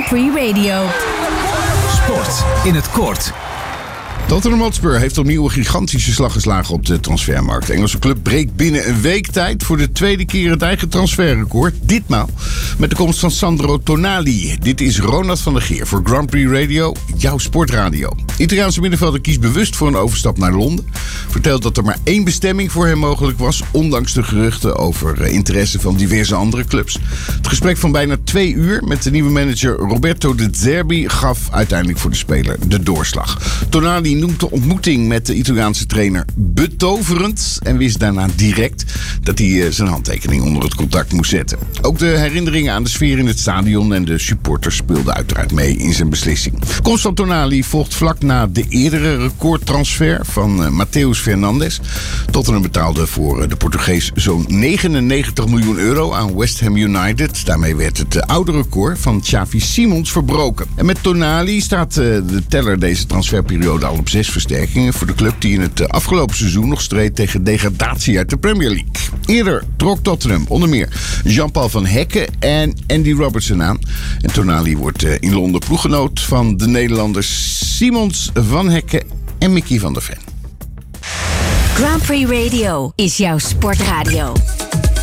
Grand Prix Radio. Sport in het kort. Tottenham Hotspur heeft opnieuw een gigantische slag geslagen op de transfermarkt. De Engelse club breekt binnen een week tijd voor de tweede keer het eigen transferrecord. Ditmaal met de komst van Sandro Tonali. Dit is Ronald van der Geer voor Grand Prix Radio, jouw sportradio. Italiaanse middenvelder kiest bewust voor een overstap naar Londen. Vertelt dat er maar één bestemming voor hem mogelijk was, ondanks de geruchten over interesse van diverse andere clubs. Het gesprek van bijna 2 uur met de nieuwe manager Roberto De Zerbi gaf uiteindelijk voor de speler de doorslag. Tonali noemt de ontmoeting met de Italiaanse trainer betoverend en wist daarna direct dat hij zijn handtekening onder het contract moest zetten. Ook de herinneringen aan de sfeer in het stadion en de supporters speelden uiteraard mee in zijn beslissing. Komst van Tonali volgt vlak na de eerdere recordtransfer van Mateus Fernandes. Tottenham betaalde voor de Portugees zo'n 99 miljoen euro aan West Ham United. Daarmee werd het oude record van Xavi Simons verbroken. En met Tonali staat de teller deze transferperiode al op 6 versterkingen voor de club die in het afgelopen seizoen nog streed tegen degradatie uit de Premier League. Eerder trok Tottenham onder meer Jean-Paul van Hekken en Andy Robertson aan. En Tonali wordt in Londen ploeggenoot van de Nederlanders Simons, Van Hekken en Mickey van der Ven. Grand Prix Radio is jouw sportradio.